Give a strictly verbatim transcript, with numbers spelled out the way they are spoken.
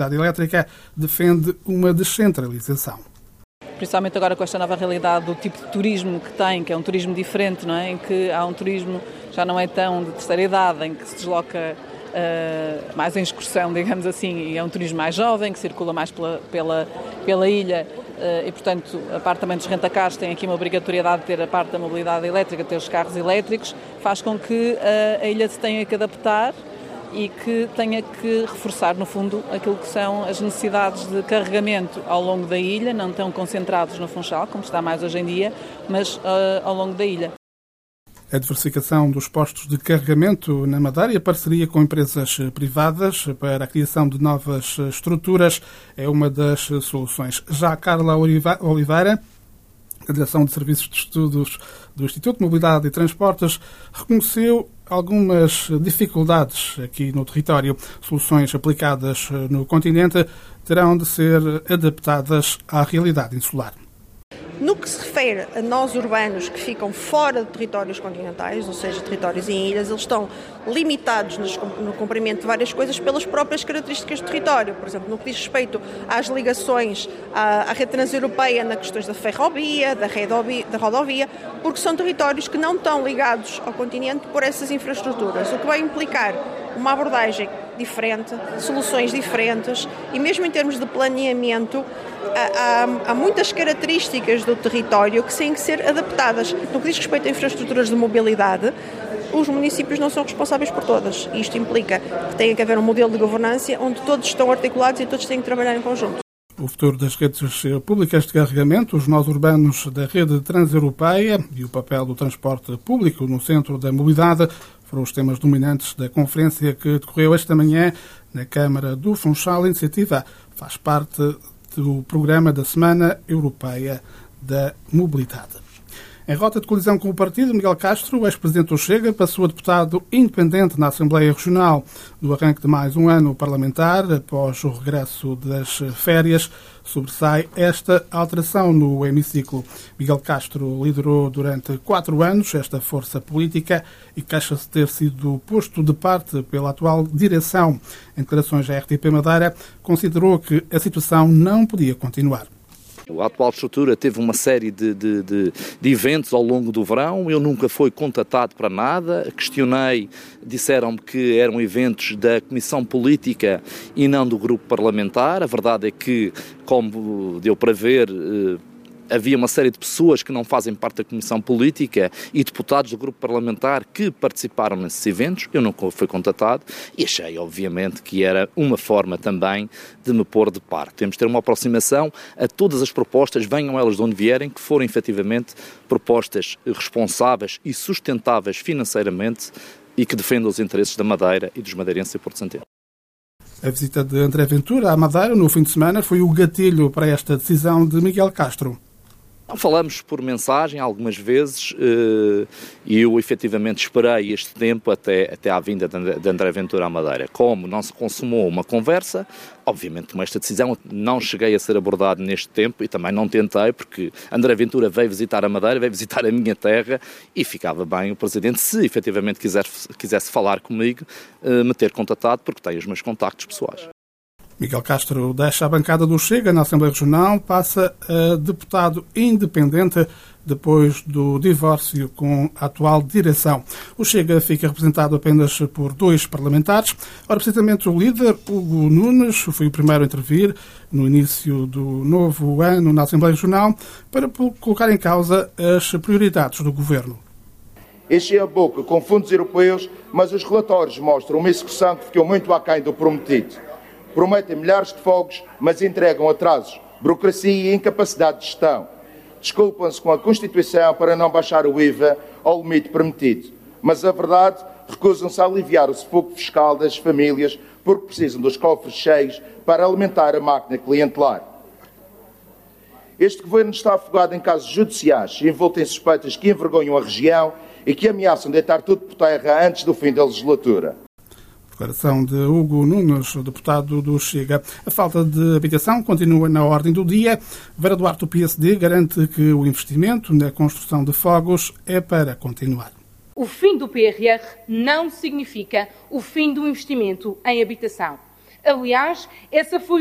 A Elétrica defende uma descentralização. Principalmente agora com esta nova realidade do tipo de turismo que tem, que é um turismo diferente, não é? Em que há um turismo, já não é tão de terceira idade, em que se desloca uh, mais em excursão, digamos assim, e é um turismo mais jovem, que circula mais pela, pela, pela ilha uh, e, portanto, a parte também dos rentacars tem aqui uma obrigatoriedade de ter a parte da mobilidade elétrica, ter os carros elétricos, faz com que uh, a ilha se tenha que adaptar e que tenha que reforçar, no fundo, aquilo que são as necessidades de carregamento ao longo da ilha, não tão concentrados no Funchal, como está mais hoje em dia, mas uh, ao longo da ilha. A diversificação dos postos de carregamento na Madeira e a parceria com empresas privadas para a criação de novas estruturas é uma das soluções. Já a Carla Oliveira, da Direção de Serviços de Estudos do Instituto de Mobilidade e Transportes, reconheceu algumas dificuldades aqui no território. Soluções aplicadas no continente terão de ser adaptadas à realidade insular. No que se refere a nós urbanos que ficam fora de territórios continentais, ou seja, territórios em ilhas, eles estão limitados no cumprimento de várias coisas pelas próprias características do território. Por exemplo, no que diz respeito às ligações à, à rede transeuropeia nas questões da ferrovia, da, redovia, da rodovia, porque são territórios que não estão ligados ao continente por essas infraestruturas, o que vai implicar uma abordagem diferente, soluções diferentes e mesmo em termos de planeamento, Há, há, há muitas características do território que têm que ser adaptadas. No que diz respeito a infraestruturas de mobilidade, os municípios não são responsáveis por todas. Isto implica que tem que haver um modelo de governança onde todos estão articulados e todos têm que trabalhar em conjunto. O futuro das redes públicas de carregamento, os nós urbanos da rede transeuropeia e o papel do transporte público no centro da mobilidade foram os temas dominantes da conferência que decorreu esta manhã na Câmara do Funchal. A iniciativa faz parte do programa da Semana Europeia da Mobilidade. Em rota de colisão com o partido, Miguel Castro, o ex-presidente do Chega, passou a deputado independente na Assembleia Regional. No arranque de mais um ano parlamentar, após o regresso das férias, sobressai esta alteração no hemiciclo. Miguel Castro liderou durante quatro anos esta força política e queixa-se ter sido posto de parte pela atual direção. Em declarações à R T P Madeira, considerou que a situação não podia continuar. A atual estrutura teve uma série de, de, de, de eventos ao longo do verão, eu nunca fui contatado para nada, questionei, disseram-me que eram eventos da Comissão Política e não do Grupo Parlamentar. A verdade é que, como deu para ver, havia uma série de pessoas que não fazem parte da Comissão Política e deputados do Grupo Parlamentar que participaram nesses eventos. Eu nunca fui contatado e achei, obviamente, que era uma forma também de me pôr de parte. Temos de ter uma aproximação a todas as propostas, venham elas de onde vierem, que forem efetivamente propostas responsáveis e sustentáveis financeiramente e que defendam os interesses da Madeira e dos madeirenses e porto-santenses. A visita de André Ventura à Madeira no fim de semana foi o gatilho para esta decisão de Miguel Castro. Falamos por mensagem algumas vezes e eu efetivamente esperei este tempo até, até à vinda de André Ventura à Madeira. Como não se consumou uma conversa, obviamente tomei esta decisão, não cheguei a ser abordado neste tempo e também não tentei, porque André Ventura veio visitar a Madeira, veio visitar a minha terra e ficava bem o Presidente, se efetivamente quisesse, quisesse falar comigo, me ter contatado, porque tem os meus contactos pessoais. Miguel Castro deixa a bancada do Chega na Assembleia Regional, passa a deputado independente depois do divórcio com a atual direção. O Chega fica representado apenas por dois parlamentares. Ora, precisamente o líder, Hugo Nunes, foi o primeiro a intervir no início do novo ano na Assembleia Regional para colocar em causa as prioridades do governo. Enche a boca com fundos europeus, mas os relatórios mostram uma execução que ficou muito aquém do prometido. Prometem milhares de fogos, mas entregam atrasos, burocracia e incapacidade de gestão. Desculpam-se com a Constituição para não baixar o I V A ao limite permitido. Mas, a verdade, recusam-se a aliviar o sufoco fiscal das famílias porque precisam dos cofres cheios para alimentar a máquina clientelar. Este governo está afogado em casos judiciais, envolto em suspeitas que envergonham a região e que ameaçam deitar tudo por terra antes do fim da legislatura. Declaração de Hugo Nunes, deputado do Chega. A falta de habitação continua na ordem do dia. Vera Duarte, do P S D, garante que o investimento na construção de fogos é para continuar. O fim do P R R não significa o fim do investimento em habitação. Aliás, essa foi